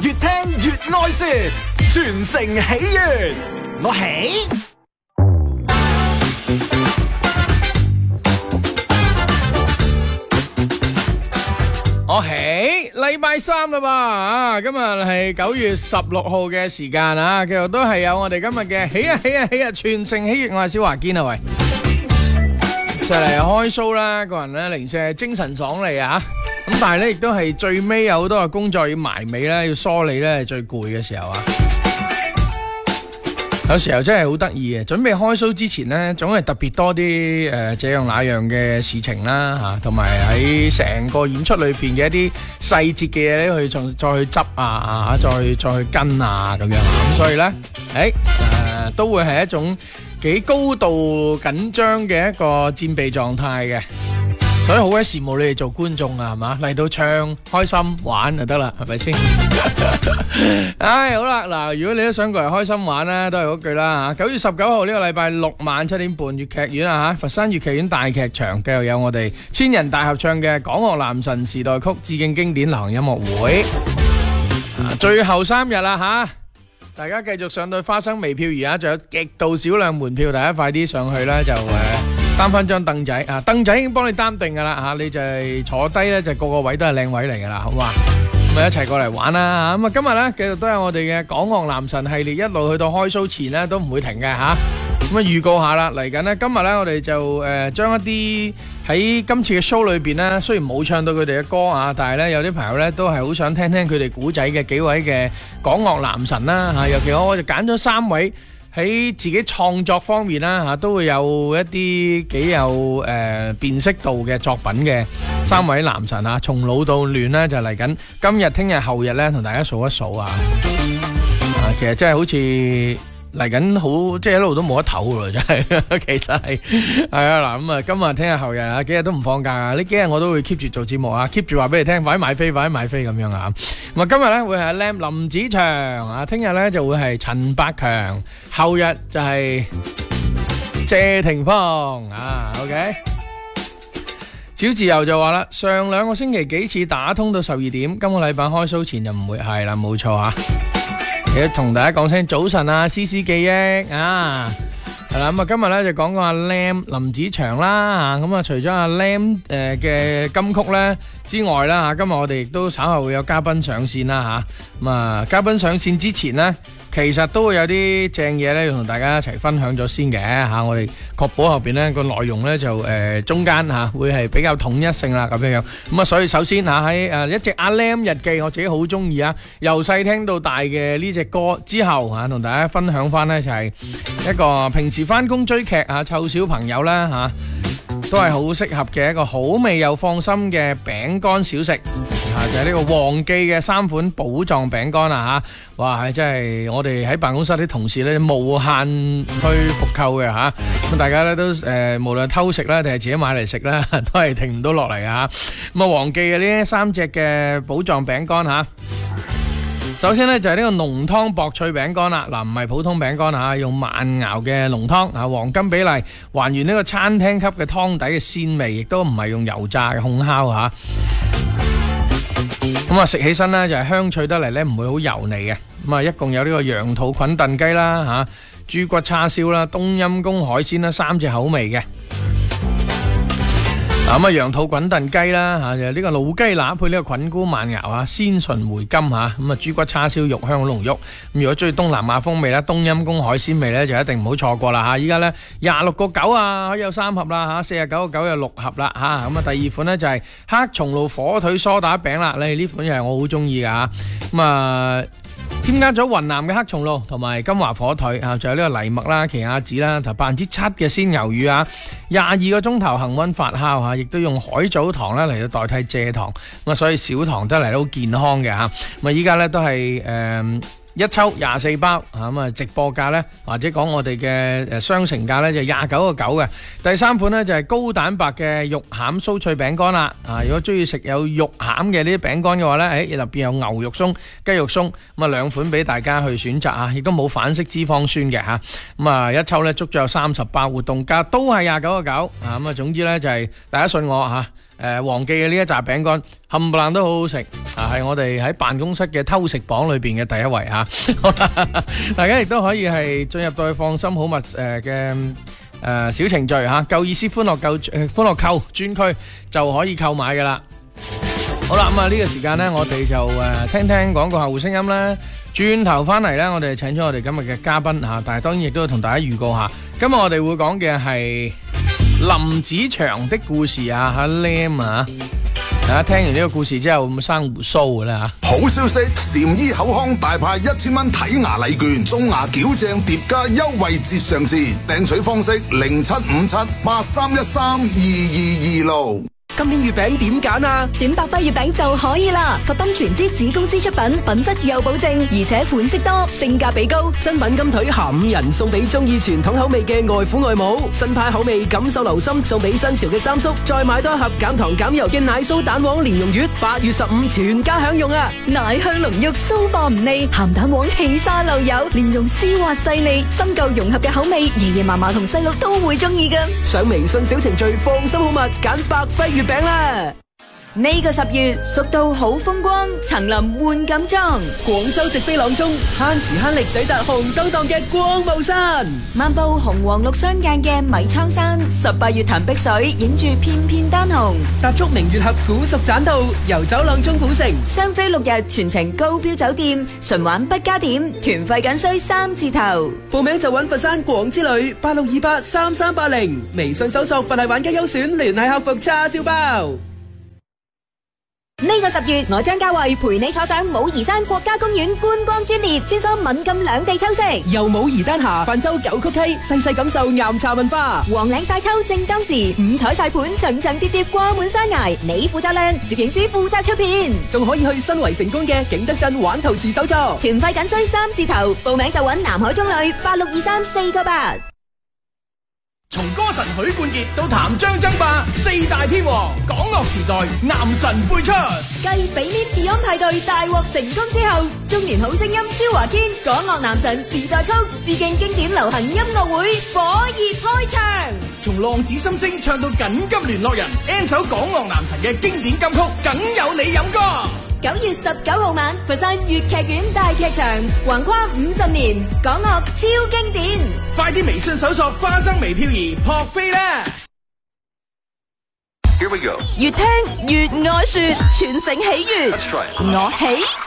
越聽越愛説，全城喜悅，我喜。 我喜禮拜三啦噃，今日係9月16號嘅時間啊，繼續都係有我哋今日嘅喜啊喜啊喜啊，全城喜悅，我係小華堅啊喂，就嚟開 show 啦，個人咧零舍係精神爽利啊，咁但係咧亦都係最尾有好多嘅工作要埋尾咧，要梳理咧係最攰嘅時候啊。有時候真係好得意嘅，準備開 show 之前呢，總係特別多啲這樣那樣嘅事情啦嚇，同埋喺成個演出裏邊嘅一啲細節嘅嘢咧，去再去執啊，再去跟啊咁樣啊，咁所以呢，都會係一種幾高度緊張嘅一個戰備狀態嘅。所以好鬼羨慕你哋做觀眾啊，係嘛？嚟到唱開心玩就得啦，係咪先？唉，好啦，嗱，如果你都想過嚟開心玩咧，都係嗰句啦嚇。9月19號呢個禮拜六晚7點半，粵劇院啊嚇，佛山粵劇院大劇場繼續有我哋千人大合唱嘅港樂男神時代曲致敬經典流行音樂會。最後3日啦嚇，大家繼續上到花生微票而家仲有極度少量門票，大家快啲上去啦，就擔翻張凳仔啊！凳仔已經幫你擔定噶啦嚇，你就係坐低咧，就個個位都係靚位嚟噶啦，好嘛？咁啊一齊過嚟玩啦！咁啊今日咧繼續都有我哋嘅港樂男神系列，一路去到開 show 前咧都唔會停嘅嚇。咁啊預告下啦，嚟緊咧今日咧我哋就將一啲喺今次嘅 show 裏邊咧，雖然冇唱到佢哋嘅歌啊，但係咧有啲朋友咧都係好想聽聽佢哋古仔嘅幾位嘅港樂男神啦嚇。尤其我就揀咗3位。喺自己創作方面啦嚇，都會有一啲幾有辨識度嘅作品嘅3位男神啊，從老到嫩咧就嚟緊，今日、聽日、後日咧同大家數一數啊！其實真係好似嚟緊好，即係一路都冇得唞㗎，真係其實係啊嗱咁啊，今日、聽日、後日啊，幾日都唔放假啊！呢幾日我都會 keep 住做節目啊 ，keep 住話俾你聽，快啲買飛，快啲買飛咁樣啊！咁啊，今日咧會係阿 Lam 林子祥啊，聽日咧就會係陳百強，後日就係謝霆鋒啊 ，OK。小自由就話啦，上2個星期幾次打通到12點，今個禮拜開 show 前就唔會係啦，冇錯啊。同大家講聲早晨啊，絲絲記憶啊，係啦咁啊，今日咧就講阿 Lam 林子祥啦，咁啊除咗阿 Lam 嘅金曲咧之外啦吓，今日我哋亦都稍後會有嘉賓上線啦吓，咁啊嘉賓上線之前咧，其實都會有啲正嘢咧要同大家一齊分享咗先嘅吓，我哋確保後邊咧個內容咧就中間吓會係比較統一性啦咁樣樣，咁啊所以首先吓喺一隻阿 Lam 日記，我自己好中意啊，由細聽到大嘅呢隻歌之後吓，同大家分享翻咧就係一個平時翻工追劇啊湊小朋友啦吓，都係好適合嘅一個好味又放心嘅餅乾小食啊，就係呢個黃記嘅3款寶藏餅乾啊吓，哇係真係我哋喺辦公室啲同事咧無限去復購嘅吓，咁大家咧都無論偷食啦定係自己買嚟食啦，都係停唔到落嚟啊！咁啊黃記嘅呢3隻嘅寶藏餅乾吓。首先咧就係呢個濃湯薄脆餅乾啦，嗱唔係普通餅乾吓，用慢熬嘅濃湯啊，黃金比例還原呢個餐廳級嘅湯底嘅鮮味，亦都唔係用油炸嘅烘烤吓。咁啊食起身咧就係香脆得嚟咧，唔會好油膩嘅。咁啊一共有呢個羊肚菌燉雞啦吓，豬骨叉燒啦，冬陰功海鮮啦，3隻口味嘅。咁啊羊肚菌燉雞啦吓，就呢個老雞乸配呢個菌菇慢熬啊，鮮醇回甘吓，咁啊豬骨叉燒肉香好濃郁。咁如果中意東南亞風味咧，冬陰功海鮮味咧就一定唔好錯過啦吓。依家咧26.9啊，可以有3盒啦吓，49.9有6盒啦吓。咁啊第2款咧就係黑松露火腿梳打餅啦，呢款又係我好中意噶吓。咁啊添加咗雲南嘅黑松露同埋金華火腿啊，仲有呢個藜麥啦、奇亞籽啦，同7%嘅鮮魷魚啊，22個鐘頭恒溫發酵吓，亦都用海藻糖咧嚟到代替蔗糖，咁啊所以少糖得嚟都好健康嘅吓。咁啊依家咧都係一抽24包咁啊直播價咧或者講我哋嘅商城價咧就29.9嘅。第3款咧就係高蛋白嘅肉餡酥脆餅乾啦。啊，如果中意食有肉餡嘅呢啲餅乾嘅話咧，入邊有牛肉鬆、雞肉鬆，咁啊2款俾大家去選擇啊，亦都冇反式脂肪酸嘅吓。咁啊一抽咧足咗有30包，活動價都係29.9啊。咁啊總之咧就係大家信我吓。 黃記嘅呢一紮餅乾冚唪唥都好好食啊，係我哋喺辦公室嘅偷食榜裏邊嘅第一位吓。大家亦都可以係進入到去放心好物嘅小程序吓，夠意思歡樂購專區就可以購買噶啦。好啦，咁啊呢個時間呢，我哋就聽聽廣告客戶聲音啦。轉頭翻嚟呢，我哋請咗我哋今日嘅嘉賓吓，但係當然亦都要同大家預告下，今日我哋會講嘅係林子祥的故事啊，阿 Lam 啊，大家聽完呢個故事之後會唔會生鬍鬚噶啦吓？ 好消息，禪醫口腔大派1000蚊睇牙禮券，種牙矯正疊加優惠節上市，訂取方式075783132226。 今年月餅點揀啊？ 選百輝月餅就可以啦。佛賓全資子公司出品，品質有保證，而且款式多，性價比高。 真品金腿下5人送俾中意傳統口味嘅外父外母，新派口味感受留心送俾新潮嘅三叔，再買多一盒減糖減油嘅奶酥蛋黃蓮蓉月，8月15全家享用啊！ 奶香濃郁，酥化唔膩，鹹蛋黃起沙漏油，蓮蓉絲滑細膩，新舊融合嘅口味，爺爺嫲嫲同細路都會中意㗎。 上微信小程序放心好物，揀百輝月餅啦！ 呢個10月，蜀道好風光，層林換錦裝， 廣州直飛朗中，慳時慳力抵達紅燈檔嘅光霧山， 漫步紅黃綠相間嘅米倉山，18月潭碧水，影住片片丹紅， 踏足明月峽古蜀棧道，遊走朗中古城， 雙飛6日，全程高標酒店，純玩不加點，團費僅需3字頭。 報名就揾佛山廣之旅86283380，微信搜索佛系玩家優選聯繫客服叉燒包。 呢個10月，我將嘉慧陪你坐上武夷山國家公園觀光專列，穿梭閩贛兩地秋色， 由武夷丹霞泛舟九曲溪，細細感受岩茶文化。 黃嶺晒秋正當時，五彩晒盤層層疊疊掛滿山崖，你負責靚，攝影師負責出片， 仲可以去新圍成功嘅景德鎮玩陶瓷手作。 團費僅需3字頭，報名就揾南海中旅8623498。 從歌神許冠傑到譚張爭霸，4大天王，港樂時代男神輩出。 繼比黏 Beyond 派對大獲成功之後，中年好聲音蕭華堅港樂男神時代曲致敬經典流行音樂會火熱開場。 從浪子心聲唱到緊急聯絡人 ，N 首港樂男神嘅經典金曲，梗有你飲歌。 9月19號晚，佛山粵劇院大劇場，橫跨50年，港樂超經典。 快啲微信搜索花生微漂兒撲飛啦！ Here we go. 越聽越愛說，全城喜悅，我喜。